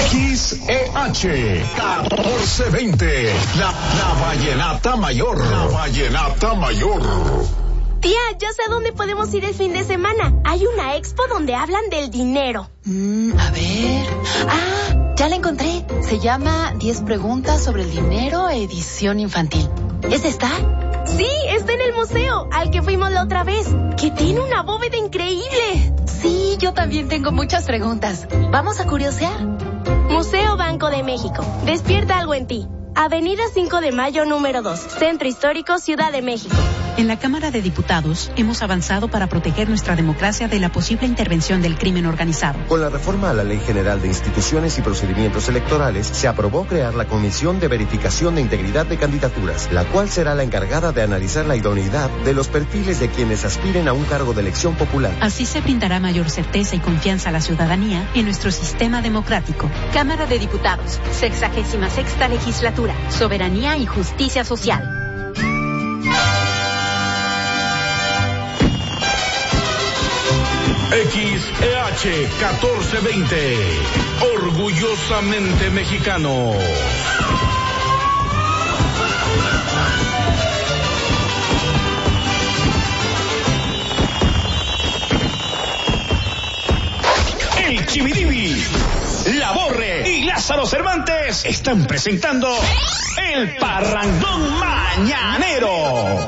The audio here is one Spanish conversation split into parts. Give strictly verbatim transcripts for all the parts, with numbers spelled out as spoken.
X E H catorce veinte, la, la vallenata mayor, la vallenata mayor. Tía, yo sé a dónde podemos ir el fin de semana. Hay una expo donde hablan del dinero. Mm, a ver... Ah, ya la encontré. Se llama diez preguntas sobre el dinero, edición infantil. ¿Es esta? Sí, está en el museo, al que fuimos la otra vez, que tiene una bóveda increíble. Sí, yo también tengo muchas preguntas. ¿Vamos a curiosear? Museo Banco de México. Despierta algo en ti. Avenida cinco de Mayo, número dos, Centro Histórico, Ciudad de México. En la Cámara de Diputados hemos avanzado para proteger nuestra democracia de la posible intervención del crimen organizado. Con la reforma a la Ley General de Instituciones y Procedimientos Electorales, se aprobó crear la Comisión de Verificación de Integridad de Candidaturas, la cual será la encargada de analizar la idoneidad de los perfiles de quienes aspiren a un cargo de elección popular. Así se brindará mayor certeza y confianza a la ciudadanía en nuestro sistema democrático. Cámara de Diputados, sexagésima sexta legislatura, soberanía y justicia social. X E H catorce veinte, orgullosamente mexicano. El Chibiribi, La Borre y Lázaro Cervantes están presentando el Parrandón Mañanero.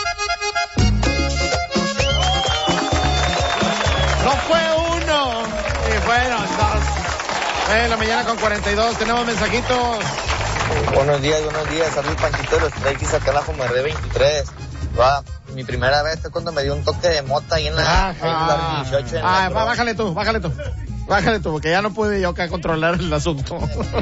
No fue uno, y fueron dos. En la mañana con cuarenta y dos, tenemos mensajitos. Buenos días, buenos días, salud Panchito, los traikis acá en la Jumerre veintitrés. Va, mi primera vez fue cuando me dio un toque de mota ahí en la, Ajá. en la dieciocho. En Ah, la va, bájale tú, bájale tú. Bájale tú, porque ya no pude yo acá controlar el asunto.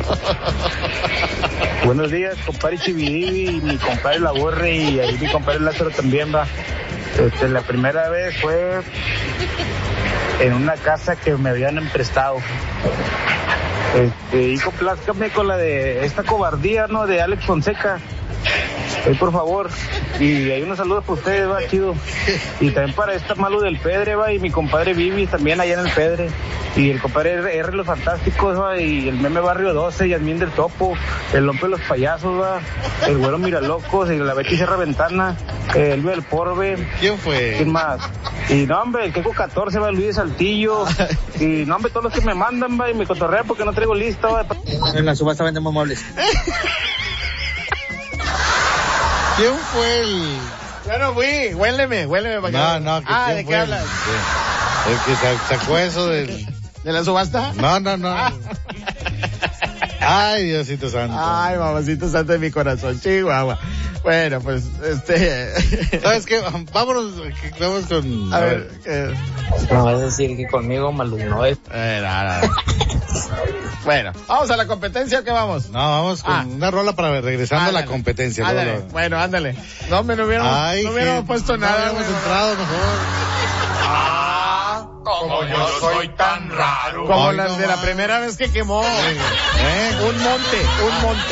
Buenos días, compadre Chividivi, mi compadre La Borre y ahí mi compadre Lázaro también va. Este, la primera vez fue en una casa que me habían emprestado. Este, y complázcame con la de esta cobardía, ¿no? De Alex Fonseca. Ahí, por favor. Y hay unos saludos para ustedes, va, chido. Y también para esta Malo del Pedre, va, y mi compadre Vivi también allá en el Pedre. Y el compadre R, R Los Fantásticos, va, y el Meme Barrio doce, Yasmín del Topo, el Lompe de los Payasos, va, el Güero Miralocos, y la Betty Sierra Ventana, el Luis del Porbe. ¿Quién fue? ¿Quién más? Y no, hombre, el Queco catorce, va, Luis de Saltillo. Y no, hombre, todos los que me mandan, va, y me cotorrean porque no traigo lista, va. En la subasta vendemos muebles. ¿Quién fue el...? Ya no fui, huéleme, huéleme para que... No, no, que Ah, quién ¿de qué fue el- hablas? El que sa- sacó eso del... ¿De la subasta? No, no, no. Ah. Ay, Diosito Santo. Ay, mamacito santo de mi corazón, Chihuahua. Bueno, pues, este... ¿Sabes qué? Vámonos, que- vamos con... A ver, eh... No vas a decir que conmigo Malum es. eh, no, no. Bueno, ¿vamos a la competencia o qué vamos? No, vamos con Ah. una rola para regresando Ándale. a la competencia. Ándale. luego, luego. Bueno, ándale. No, me no hubiéramos, Ay, no hubiéramos que- puesto no nada. habíamos güey. entrado mejor. Ah, Como yo soy tan raro. Como Ay, la no de la más. primera vez que quemó ¿Eh? un monte, un monte.